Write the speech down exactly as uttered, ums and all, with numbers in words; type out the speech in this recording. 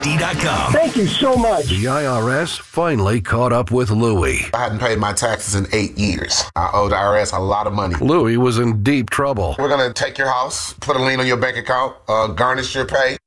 D dot com. Thank you so much. The I R S finally caught up with Louie. I hadn't paid my taxes in eight years. I owe the I R S a lot of money. Louie was in deep trouble. We're going to take your house, put a lien on your bank account, uh, garnish your pay.